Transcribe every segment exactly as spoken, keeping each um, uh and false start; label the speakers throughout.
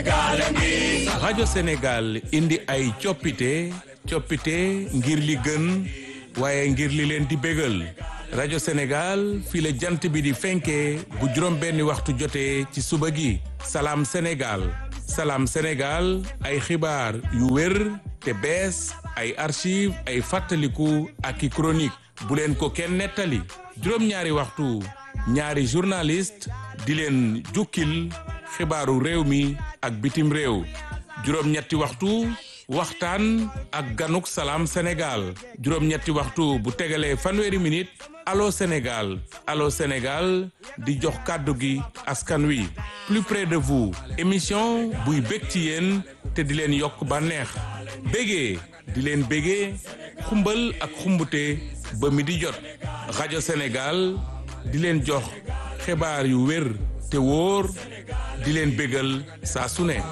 Speaker 1: rajo Sénégal indi ay coppite coppite ngir li gën waaye ngir li leen di bégal rajo Sénégal fii la jant bi di fenkee bu juróom benni waxtu jotee ci suba gi salaam Sénégal salaam Sénégal ay xibaar yu wér te bees ay archive ay fàttaliku ak i chronique bu leen ko kenn nettali juróom-ñaari waxtu ñaari journaliste di leen jukkil xibaaru réew mi ak bitim réew juróom-ñetti waxtu waxtaan ak ganuk salaam Sénégal juróom-ñetti waxtu bu tegalee fanweeri minute allo Sénégal allo Sénégal di jox kàddu gi askan wi plus près de vous émission buy bég ci yéen te di leen yokk bànneex bégee di leen bégee xumbal ak xumbute ba mi di jot rajo Sénégal di leen jox xibaar yu wér te wóor di leen bégal saa su ne.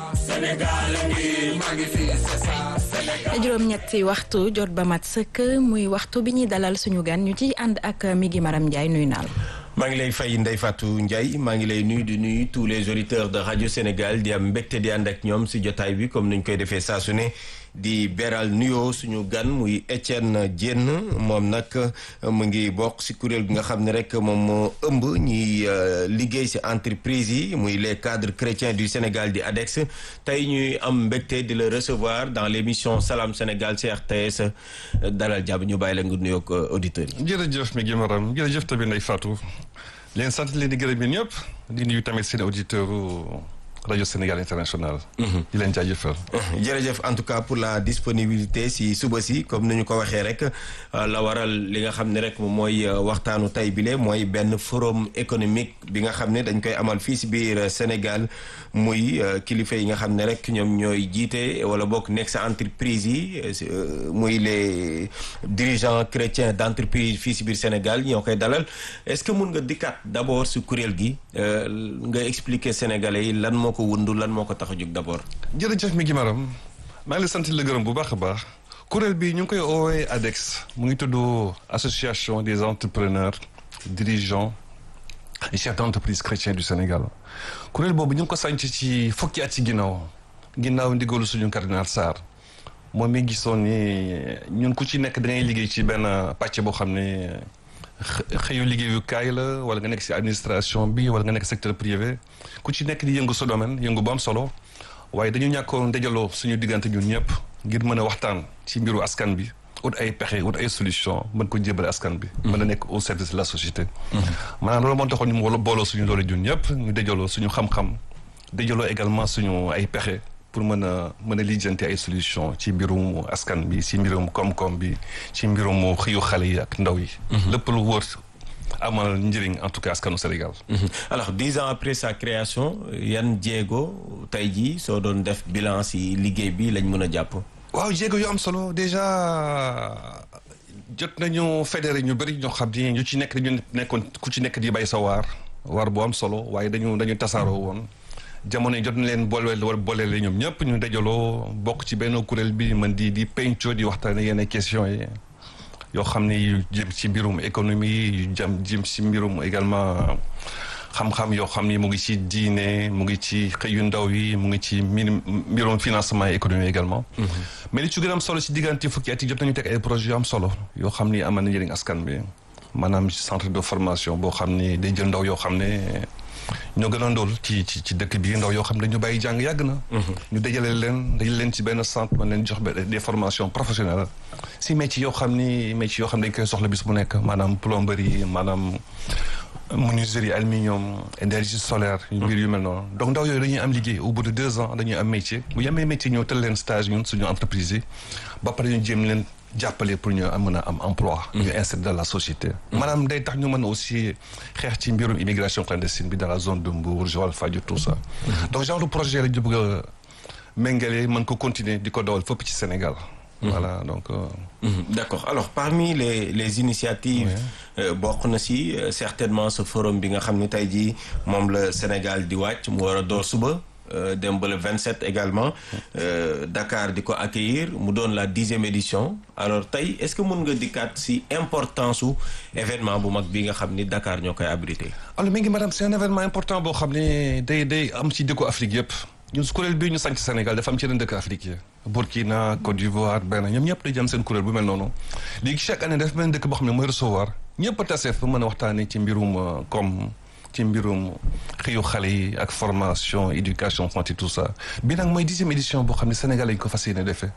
Speaker 2: juróom-ñetti waxtu jot ba mat sëkk muy waxtu bi ñuy dalal suñu gan ñu ci ànd ak Migui Maram Ndiaye nuyu naa la.
Speaker 3: maa ngi lay fay Ndeye Fatou Ndiaye maa ngi lay nuyu di nuyu tous les auditeurs de Radio Sénégal di am mbégte di ànd ak ñoom si jotaay bi comme niñ koy defee saa su ne di beral nuyoo suñu gan muy Etienne Diène moom nag mu ngi bokk si kuréel bi nga xam ne rek moom moo ëmb ñuy liggéey si entreprise yi muy les cadres chrétiens du Sénégal di ADEX tey ñuy am mbégte di la recevoir dans l' émission Salam Sénégal C R T S dalal jàmm ñu bàyyi la nga nuyoo ak auditeurs yi.
Speaker 4: jërëjëf Migui Maram jërëjëf tamit Ndeye Fatou leen sant leen di gërëm yéen ñëpp di nuyu tamit seen auditeur Radio Sénégal International. di leen jaajëfal.
Speaker 3: jërëjëf en tout cas pour la disponibilité si suba si comme ni ñu ko waxee rek la waral li nga xam ne rek mooy waxtaanu tay bile mooy benn forum économique bi nga xam ne dañ koy amal fii si biir Sénégal muy kilifa yi nga xam ne rek ñoom ñooy jiite wala bokk nekk sa entreprise yi muy les dirigeants chrétiens d' entreprise fii si biir Sénégal ñoo koy dalal est ce que mun nga dikkaat d' abord si kuréel gi nga expliquer Sénégalais yi lan moo ko wundu lan moo ko tax a jóg d'abord.
Speaker 4: jërëjëf Migui Maram maa ngi lay sant la gërëm bu baax a baax kuréel bi ñu ngi koy oowee ADEX mu ngi tudd association des entrepreneurs dirigeants et chefs d'entreprise chrétiens du Sénégal kuréel boobu ñu ngi ko sànc ci fukki at ci ginnaaw ginnaaw ndigalu suñu cardinal Sarr moom mi gisoon ni ñun ku ci nekk da ngay liggéey ci benn pàcc boo xam ne xëyu liggéeyukaay la wala nga nekk ci administration bi wala nga nekk secteur privé ku ci nekk di yëngu sa domaine yëngu bu am solo waaye dañu ñàkkoon dajaloo suñu diggante ñun ñëpp ngir mën a waxtaan ci mbiru askan bi ut ay pexe ut ay solution mën ko jébale askan bi mën a nekk au service de la société maanaam loolu moo taxoon ñu mu booloo suñu doole ñun ñëpp ñu dajaloo suñu xam-xam dajaloo également suñu ay pexe pour mën a mën a lijjanti ay solution ci mbirum askan bi ci mbirum koom-koom bi ci mbirum xëyu xale yi ak ndaw yi lépp lu wër amal njëriñ en tout cas askanu Sénégal.
Speaker 3: alors dix ans après sa création yan jéego tey jii soo doon def bilan ci liggéey bi lañ mën a jàpp.
Speaker 4: waaw jéego yu am solo déjà jot nañu fédéré ñu bëri ñoo xam ni ñu ci nekk dañu nekkoon ku ci nekk di bay sa waar waar bu am solo waaye dañu dañu tasaaroo woon. jamono yi jot na leen boole wala boole la ñoom ñëpp ñu dajaloo bokk ci benn kuréel bi man di di penco di waxtaane yenn questions yi yoo xam ne yu jëm ci mbirum économie yu jëm jëm ci mbirum également xam-xam yoo xam ni mu ngi ci diine mu ngi ci xëyu ndaw yi mu ngi ci mbirum financement économie également. mais li ci gën a am solo ci diggante fukki at yi jot nañu teg ay projets yu am solo yoo xam ni amal na njëriñ askan bi maanaam centre de formation boo xam ni day jël ndaw yoo xam ne. ñoo gën a ndóol ci ci ci dëkk bi ndaw yoo xam ne dañu bàyyi jàng yàgg na. ñu dajale leen dajale leen ci benn centre man leen jox des formations professionnelles si métiers yoo xam ni métiers yoo xam ne dañ koy soxla bis bu nekk maanaam plomberie maanaam menuiserie aluminium énergie solaire. mbir yu mel noonu donc ndaw yooyu dañuy am liggéey au bout de deux ans dañuy am métier bu yemee métier ñoo tël leen stage ñun suñu entreprise yi ba pare ñu jéem leen. jàppale pour ñu mën a am emploi ñu insérer dans la société maanaam day tax ñu mën a aussi xeex ci mbirum immigration clandestine bi dans la zone de Mbour Joal Fadiouth tout ça donc genre projet la ñu bëgg a méngale mën ko continuer di ko dawal fépp ci Sénégal voilà donc
Speaker 3: d' accord alors parmi les les initiatives bokk na si certainement ce forum bi nga xam ne tey jii moom la Sénégal di wàcc mu war a door suba dem ba le vingt-sept également euh, Dakar di ko accueillir mu doon la dixième édition alors tey est-ce que mën nga dikkaat si importance su événement bu mag bi nga xam ni Dakar ñoo koy abrité.
Speaker 4: alors mi ngi madame c'est un événement important boo xam ne day day am ci dëkku Afrique yëpp ñun su kuréel bii ñu sanc Sénégal dafa am ci yeneen dëkk africain Burkina Côte d'Ivoire Bénin ñoom ñëpp dañu am seen kuréel bu mel noonu léegi chaque année dafa benn dëkk boo xam ne mooy recevoir ñëpp a tase fa mën a waxtaanee ci mbirum comme ci mbirum xëyu xale yi ak formation éducation santé tout ça bi nag mooy dixième édition boo xam ne Sénégal lañ ko fas yéene defee